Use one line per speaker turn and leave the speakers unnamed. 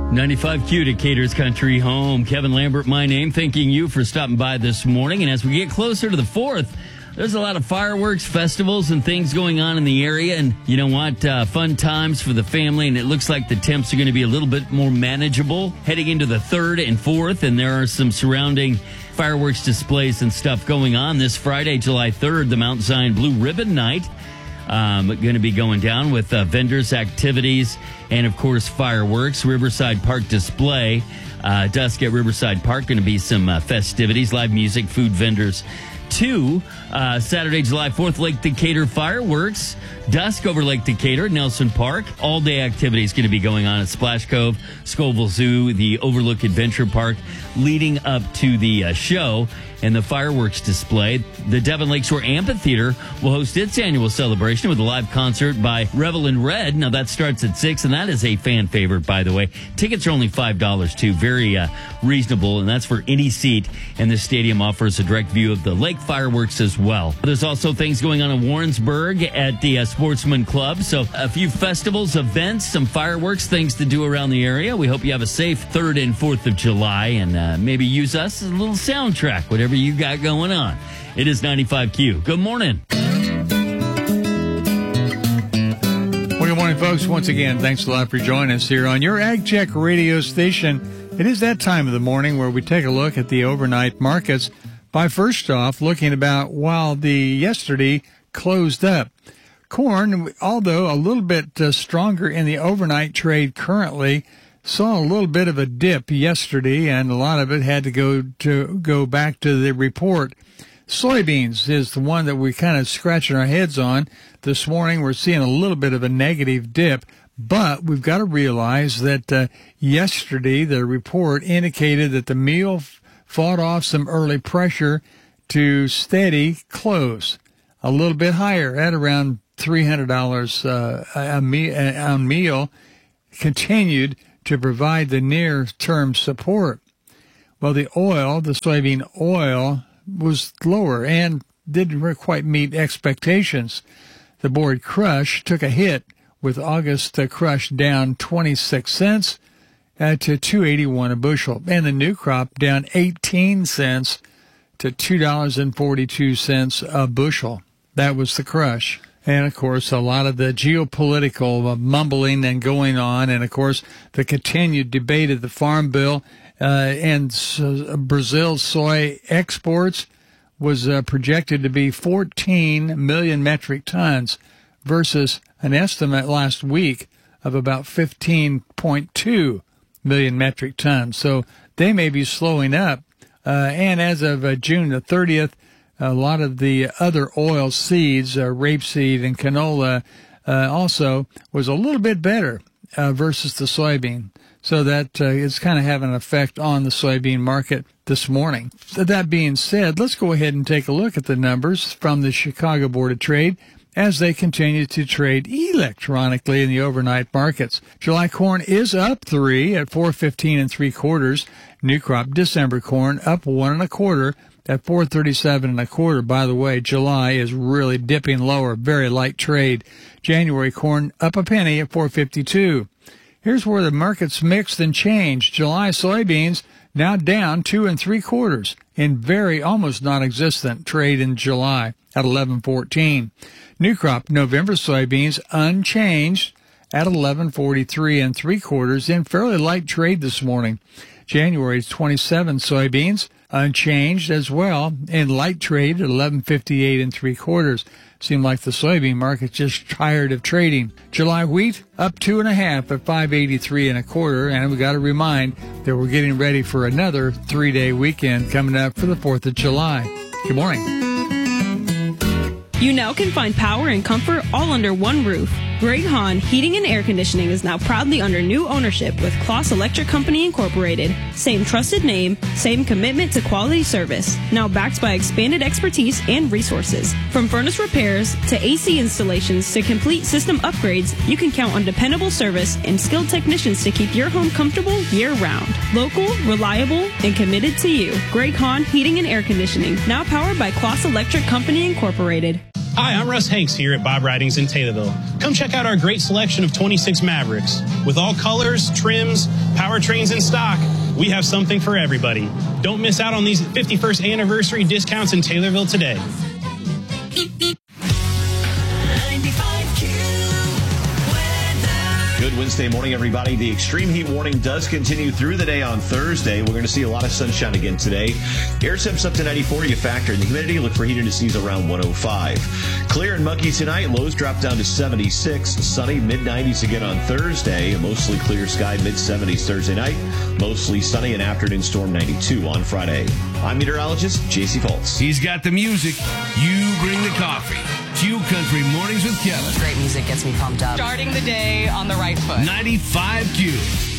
95Q Decatur's Country Home. Kevin Lambert, my name. Thanking you for stopping by this morning. And as we get closer to the 4th, there's a lot of fireworks, festivals, and things going on in the area. And you know what? Fun times for the family. And it looks like the temps are going to be a little bit more manageable heading into the 3rd and 4th. And there are some surrounding fireworks displays and stuff going on. This Friday, July 3rd, the Mount Zion Blue Ribbon Night. Going to be going down with vendors, activities, and, of course, fireworks. Riverside Park display. Dusk at Riverside Park. Going to be some festivities, live music, food vendors. Saturday, July 4th, Lake Decatur fireworks. Dusk over Lake Decatur, Nelson Park. All-day activities going to be going on at Splash Cove, Scoville Zoo, the Overlook Adventure Park, leading up to the show and the fireworks display. The Devon Lakeshore Amphitheater will host its annual celebration with a live concert by Revel in Red. Now, that starts at 6, and that is a fan favorite, by the way. Tickets are only $5, too. Very reasonable, and that's for any seat. And the stadium offers a direct view of the lake fireworks as well. There's also things going on in Warrensburg at the Sportsman Club. So a few festivals, events, some fireworks, things to do around the area. We hope you have a safe 3rd and 4th of July, and maybe use us as a little soundtrack, whatever you got going on. It is 95Q. Good morning.
Well, good morning, folks. Once again, thanks a lot for joining us here on your Ag Check radio station. It is that time of the morning where we take a look at the overnight markets by first off looking about while the yesterday closed up. Corn, although a little bit stronger in the overnight trade currently, saw a little bit of a dip yesterday, and a lot of it had to go back to the report. Soybeans is the one that we kind of scratching our heads on. This morning we're seeing a little bit of a negative dip, but we've got to realize that yesterday the report indicated that the meal fought off some early pressure to steady close, a little bit higher at around $300 on meal, continued to provide the near-term support. Well, the soybean oil, was lower and didn't quite meet expectations. The board crush took a hit, with August crush down 26 cents to $2.81 a bushel, and the new crop down 18 cents to $2.42 a bushel. That was the crush. And, of course, a lot of the geopolitical mumbling and going on, and, of course, the continued debate of the Farm Bill and Brazil's soy exports was projected to be 14 million metric tons versus an estimate last week of about 15.2 million metric tons. So they may be slowing up. And as of June the 30th, a lot of the other oil seeds, rapeseed and canola, also was a little bit better versus the soybean. So that is kind of having an effect on the soybean market this morning. That being said, let's go ahead and take a look at the numbers from the Chicago Board of Trade as they continue to trade electronically in the overnight markets. July corn is up 3 at 4.15 3/4. New crop December corn up 1 1/4 at 4.37 1/4. By the way, July is really dipping lower, very light trade. January corn up a penny at 4.52. Here's where the market's mixed and changed. July soybeans now down 2 3/4 in very almost non-existent trade in July at 11.14. New crop November soybeans unchanged at 11.43 3/4 in fairly light trade this morning. January's 27 soybeans unchanged as well in light trade at 11.58 3/4. Seemed like the soybean market's just tired of trading. July wheat up 2 1/2 at 5.83 1/4, and we got to remind that we're getting ready for another 3-day weekend coming up for the 4th of July. Good morning.
You now can find power and comfort all under one roof. Greg Hahn Heating and Air Conditioning is now proudly under new ownership with Kloss Electric Company Incorporated. Same trusted name, same commitment to quality service. Now backed by expanded expertise and resources. From furnace repairs to AC installations to complete system upgrades, you can count on dependable service and skilled technicians to keep your home comfortable year-round. Local, reliable, and committed to you. Greg Hahn Heating and Air Conditioning, now powered by Kloss Electric Company Incorporated.
Hi, I'm Russ Hanks here at Bob Ridings in Taylorville. Come check out our great selection of 26 Mavericks. With all colors, trims, powertrains in stock, we have something for everybody. Don't miss out on these 51st anniversary discounts in Taylorville today.
Good Wednesday morning, everybody. The extreme heat warning does continue through the day on Thursday. We're going to see a lot of sunshine again today. Air temps up to 94. You factor in the humidity. Look for heat indices around 105. Clear and muggy tonight. Lows drop down to 76. Sunny, mid-90s again on Thursday. A mostly clear sky, mid-70s Thursday night. Mostly sunny and afternoon storm 92 on Friday. I'm meteorologist J.C. Foltz.
He's got the music. You bring the coffee. Q Country Mornings with Kevin.
Great music gets me pumped up.
Starting the day on the right foot.
95 Q.